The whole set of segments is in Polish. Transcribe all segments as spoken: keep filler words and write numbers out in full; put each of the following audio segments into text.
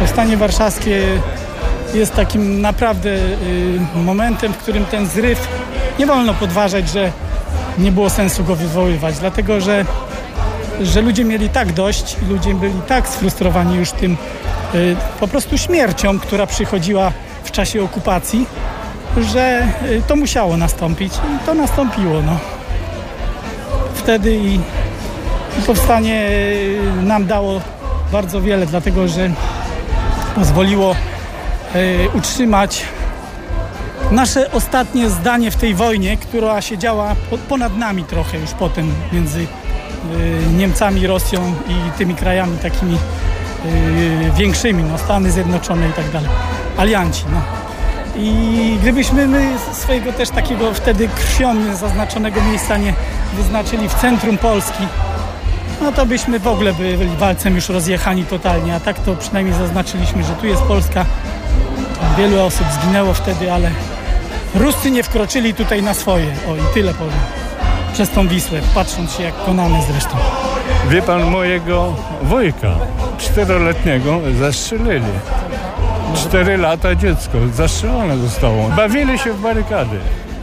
Powstanie Warszawskie jest takim naprawdę momentem, w którym ten zryw nie wolno podważać, że nie było sensu go wywoływać, dlatego że, że ludzie mieli tak dość i ludzie byli tak sfrustrowani już tym po prostu śmiercią, która przychodziła w czasie okupacji, że to musiało nastąpić i to nastąpiło. No. Wtedy i, i powstanie nam dało bardzo wiele, dlatego że pozwoliło y, utrzymać nasze ostatnie zdanie w tej wojnie, która się działa po, ponad nami trochę już potem między y, Niemcami, Rosją i tymi krajami takimi y, większymi, no, Stany Zjednoczone i tak dalej, alianci. No. I gdybyśmy my swojego też takiego wtedy krwią zaznaczonego miejsca nie wyznaczyli w centrum Polski, no to byśmy w ogóle byli walcem już rozjechani totalnie, a tak to przynajmniej zaznaczyliśmy, że tu jest Polska. Wielu osób zginęło wtedy, ale Ruscy nie wkroczyli tutaj na swoje. O, i tyle powiem. Przez tą Wisłę, patrząc się jak konamy zresztą. Wie pan, mojego wujka, czteroletniego, zastrzelili. Cztery lata dziecko, zastrzelone zostało. Bawili się w barykady.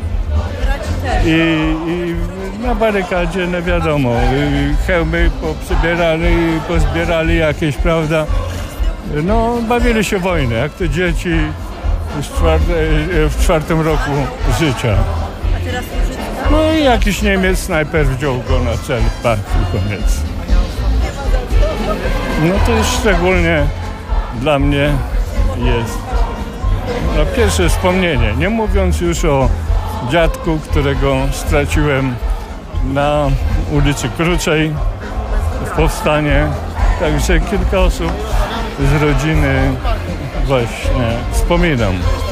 I, i na barykadzie, no wiadomo, hełmy poprzybierali, pozbierali jakieś, prawda, no bawili się wojnę, jak to dzieci w, czwarte, w czwartym roku życia. No i jakiś Niemiec, snajper wziął go na cel, pach i koniec. No to jest szczególnie dla mnie jest no, pierwsze wspomnienie, nie mówiąc już o dziadku, którego straciłem na ulicy Kruczej w powstanie. Także kilka osób z rodziny właśnie wspominam.